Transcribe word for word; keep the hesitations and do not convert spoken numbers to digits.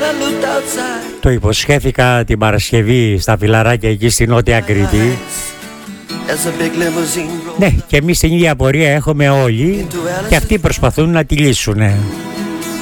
Το υποσχέθηκα την Παρασκευή στα φιλαράκια εκεί στη Νότια Κρήτη. Ναι, και εμείς την ίδια απορία έχουμε όλοι και αυτοί προσπαθούν να τη λύσουν.